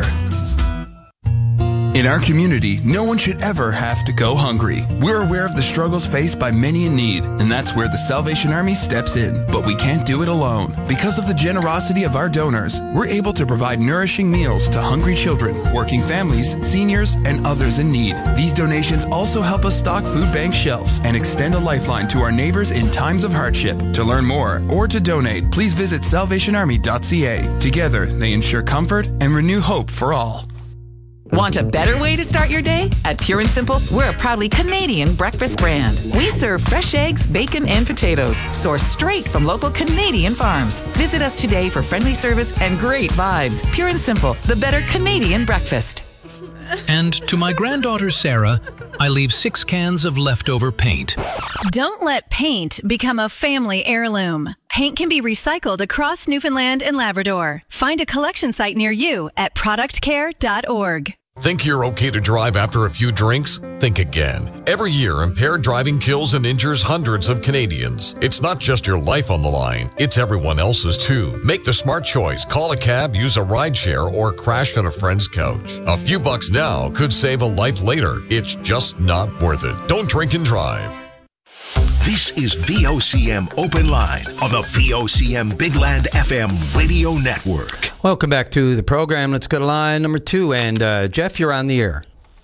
S25: In our community, no one should ever have to go hungry. We're aware of the struggles faced by many in need, and that's where the Salvation Army steps in. But we can't do it alone. Because of the generosity of our donors, we're able to provide nourishing meals to hungry children, working families, seniors, and others in need. These donations also help us stock food bank shelves and extend a lifeline to our neighbors in times of hardship. To learn more or to donate, please visit salvation army dot c a. Together, they ensure comfort and renew hope for all.
S26: Want a better way to start your day? At Pure and Simple, we're a proudly Canadian breakfast brand. We serve fresh eggs, bacon, and potatoes, sourced straight from local Canadian farms. Visit us today for friendly service and great vibes. Pure and Simple, the better Canadian breakfast.
S21: And to my granddaughter Sarah, I leave six cans of leftover paint.
S27: Don't let paint become a family heirloom. Paint can be recycled across Newfoundland and Labrador. Find a collection site near you at product care dot org.
S28: Think you're okay to drive after a few drinks? Think again. Every year, impaired driving kills and injures hundreds of Canadians. It's not just your life on the line, it's everyone else's too. Make the smart choice. Call a cab, use a rideshare, or crash on a friend's couch. A few bucks now could save a life later. It's just not worth it. Don't drink and drive.
S15: This is V O C M Open Line on the V O C M Big Land F M radio network.
S23: Welcome back to the program. Let's go to line number two. And uh, Jeff, you're on the air.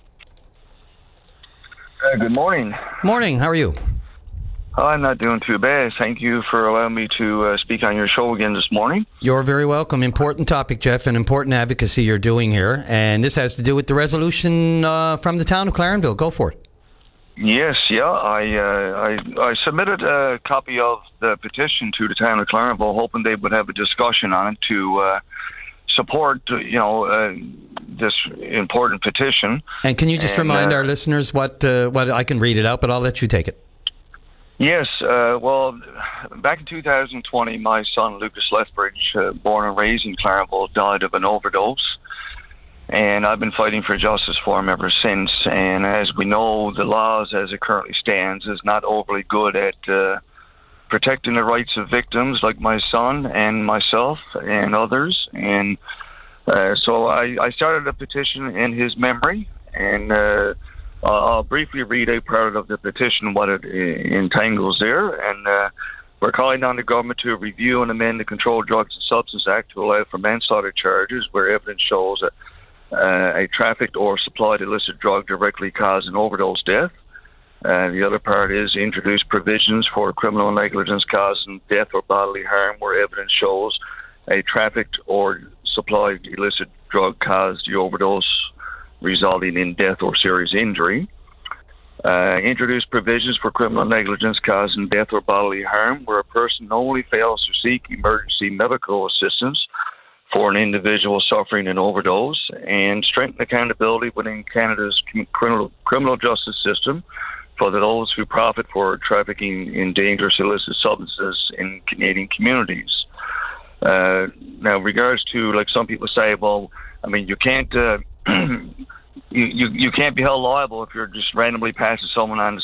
S29: Uh, good morning.
S23: Morning. How are you?
S29: Oh, I'm not doing too bad. Thank you for allowing me to uh, speak on your show again this morning.
S23: You're very welcome. Important topic, Jeff, and important advocacy you're doing here. And this has to do with the resolution uh, from the town of Clarenville. Go for it.
S29: Yes, yeah. I, uh, I I submitted a copy of the petition to the town of Clarenville, hoping they would have a discussion on it to uh, support, you know, uh, this important petition.
S23: And can you just and, remind uh, our listeners what uh, what I can read it out, but I'll let you take it.
S29: Yes. Uh, well, back in two thousand twenty, my son Lucas Lethbridge, uh, born and raised in Clarenville, died of an overdose. And I've been fighting for justice for him ever since. And as we know, the laws as it currently stands is not overly good at uh, protecting the rights of victims like my son and myself and others. And uh, so I, I started a petition in his memory. And uh, Uh, I'll briefly read out part of the petition, what it uh, entangles there, and uh, we're calling on the government to review and amend the Controlled Drugs and Substances Act to allow for manslaughter charges where evidence shows that uh, a trafficked or supplied illicit drug directly caused an overdose death. Uh, the other part is introduce provisions for criminal negligence causing death or bodily harm where evidence shows a trafficked or supplied illicit drug caused the overdose, resulting in death or serious injury. Uh, introduce provisions for criminal negligence causing death or bodily harm where a person only fails to seek emergency medical assistance for an individual suffering an overdose, and strengthen accountability within Canada's criminal, criminal justice system for those who profit for trafficking in dangerous illicit substances in Canadian communities. Uh, now, in regards to, like some people say, well, I mean, you can't uh, you, you you can't be held liable if you're just randomly passing someone on the